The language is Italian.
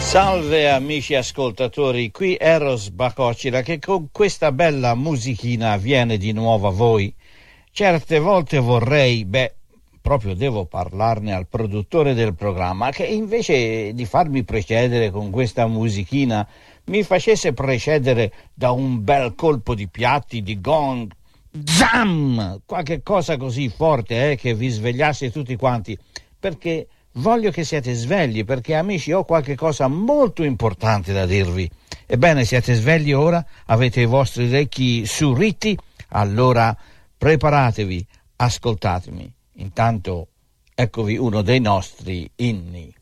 Salve amici ascoltatori, qui Eros Bacocira che con questa bella musichina viene di nuovo a voi. Certe volte vorrei, proprio devo parlarne al produttore del programma, che invece di farmi precedere con questa musichina mi facesse precedere da un bel colpo di piatti, di gong, zam, qualche cosa così forte che vi svegliasse tutti quanti, perché voglio che siate svegli, perché amici ho qualche cosa molto importante da dirvi. Ebbene, siete svegli ora? Avete i vostri orecchi surritti? Allora preparatevi, ascoltatemi. Intanto eccovi uno dei nostri inni.